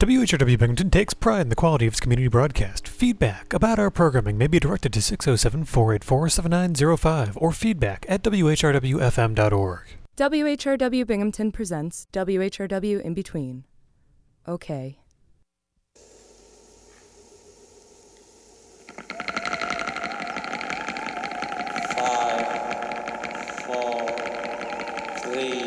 WHRW Binghamton takes pride in the quality of its community broadcast. Feedback about our programming may be directed to 607-484-7905 or feedback at whrwfm.org. WHRW Binghamton presents WHRW In Between. Okay. 5, 4, 3,